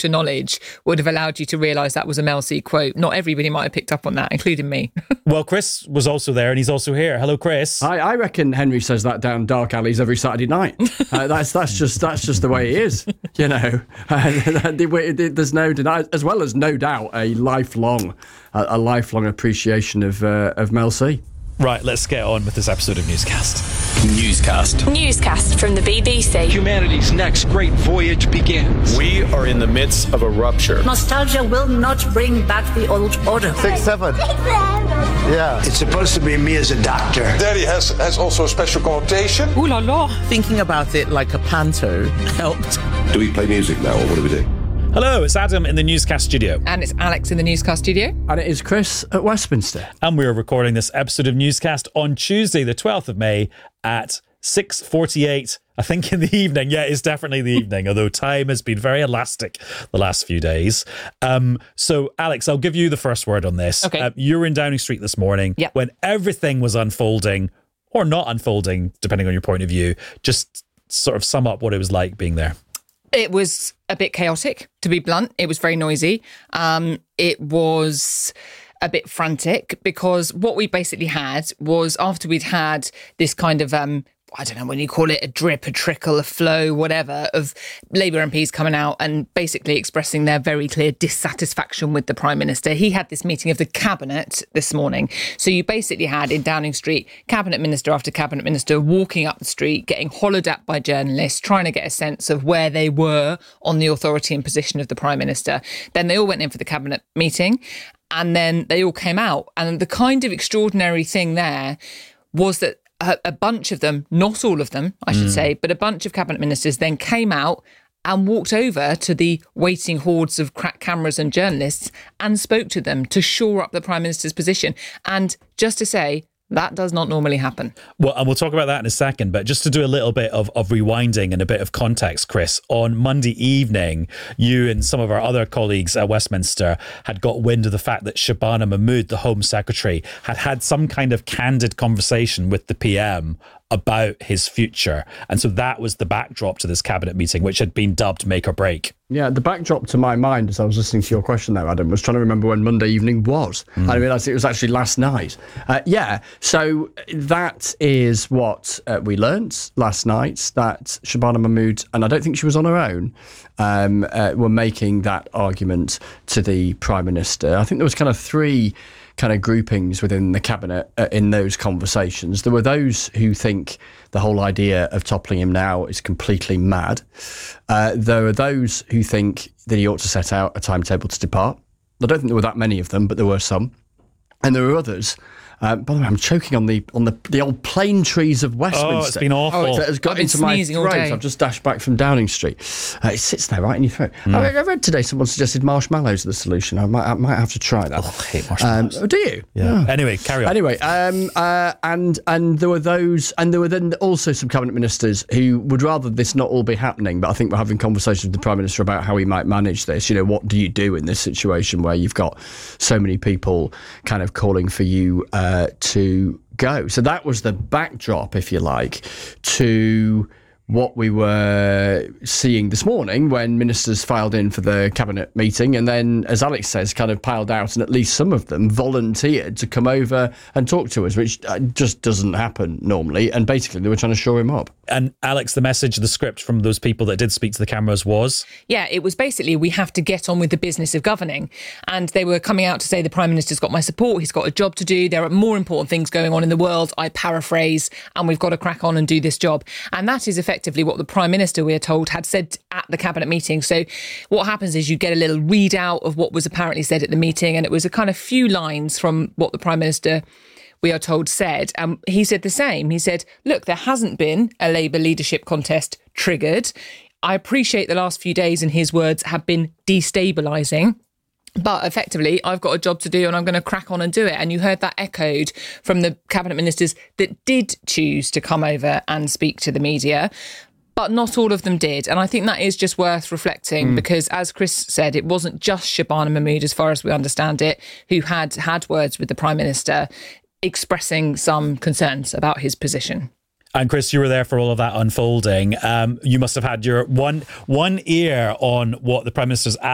culture knowledge would have allowed you to realise that was a Mel C quote. Not everybody might have picked up on that, including me. Well, Chris was also there, and he's also here. Hello, Chris. I reckon Henry says that down dark alleys every Saturday night. That's just the way he is, you know. There's no deny, as well as no doubt a lifelong appreciation of Mel C. Right, let's get on with this episode of Newscast. Newscast from the BBC. Humanity's next great voyage begins. We are in the midst of a rupture. Nostalgia will not bring back the old order. 6-7. Yeah. It's supposed to be me as a doctor. Daddy has also a special connotation. Ooh la la. Thinking about it like a panto helped. Do we play music now, or what do we do? Hello, it's Adam in the Newscast studio. And it's Alex in the Newscast studio. And it is Chris at Westminster. And we're recording this episode of Newscast on Tuesday, the 12th of May at 6:48, I think, in the evening. Yeah, it's definitely the evening, although time has been very elastic the last few days. So, Alex, I'll give you the first word on this. Okay. You were in Downing Street this morning when everything was unfolding, or not unfolding, depending on your point of view. Just sort of sum up what it was like being there. It was a bit chaotic, to be blunt. It was very noisy. It was a bit frantic because what we basically had was, after we'd had this kind of, I don't know when you call it, a drip, a trickle, a flow, whatever, of Labour MPs coming out and basically expressing their very clear dissatisfaction with the Prime Minister. He had this meeting of the Cabinet this morning. So you basically had, in Downing Street, Cabinet Minister after Cabinet Minister walking up the street, getting hollowed at by journalists, trying to get a sense of where they were on the authority and position of the Prime Minister. Then they all went in for the Cabinet meeting, and then they all came out. And the kind of extraordinary thing there was that a bunch of them, not all of them, I should say, but a bunch of cabinet ministers then came out and walked over to the waiting hordes of crack cameras and journalists and spoke to them to shore up the Prime Minister's position. And just to say, that does not normally happen. Well, and we'll talk about that in a second, but just to do a little bit of rewinding and a bit of context, Chris, on Monday evening, you and some of our other colleagues at Westminster had got wind of the fact that Shabana Mahmood, the Home Secretary, had some kind of candid conversation with the PM about his future. And so that was the backdrop to this cabinet meeting, which had been dubbed Make or Break. Yeah, the backdrop to my mind, as I was listening to your question there, Adam, was trying to remember when Monday evening was. I realised it was actually last night. So that is what we learnt last night, that Shabana Mahmood, and I don't think she was on her own, were making that argument to the Prime Minister. I think there was kind of three kind of groupings within the cabinet in those conversations. There were those who think the whole idea of toppling him now is completely mad. There are those who think that he ought to set out a timetable to depart. I don't think there were that many of them, but there were some. And there were others. By the way, I'm choking on the old plane trees of Westminster. Oh, it's been awful. It has got into my throat. I've just dashed back from Downing Street. It sits there right in your throat. I read today someone suggested marshmallows are the solution. I might have to try that. Oh, I hate marshmallows. Do you? Yeah. Anyway, carry on. Anyway, and there were those, and there were then also some cabinet ministers who would rather this not all be happening, but I think we're having conversations with the Prime Minister about how he might manage this. You know, what do you do in this situation where you've got so many people kind of calling for you to go? So that was the backdrop, if you like, to what we were seeing this morning when ministers filed in for the cabinet meeting and then, as Alex says, kind of piled out, and at least some of them volunteered to come over and talk to us, which just doesn't happen normally. And basically they were trying to shore him up. And Alex, the message, the script from those people that did speak to the cameras was? Yeah, it was basically, we have to get on with the business of governing. And they were coming out to say the Prime Minister's got my support, he's got a job to do, there are more important things going on in the world, I paraphrase, and we've got to crack on and do this job. And that is effectively what the Prime Minister, we are told, had said at the cabinet meeting. So what happens is you get a little readout of what was apparently said at the meeting, and it was a kind of few lines from what the Prime Minister, we are told, said. He said the same. He said, look, there hasn't been a Labour leadership contest triggered. I appreciate the last few days, in his words, have been destabilising. But effectively, I've got a job to do and I'm going to crack on and do it. And you heard that echoed from the cabinet ministers that did choose to come over and speak to the media. But not all of them did. And I think that is just worth reflecting because, as Chris said, it wasn't just Shabana Mahmood, as far as we understand it, who had words with the Prime Minister expressing some concerns about his position. And Chris, you were there for all of that unfolding. You must have had your one ear on what the Prime Minister's